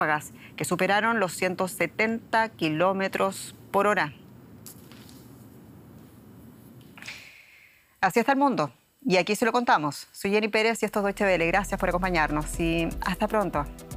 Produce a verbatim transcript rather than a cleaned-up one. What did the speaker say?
ráfagas que superaron los ciento setenta kilómetros por hora. Así está el mundo. Y aquí se lo contamos. Soy Jenny Pérez y esto es Deutsche Welle. Gracias por acompañarnos y hasta pronto.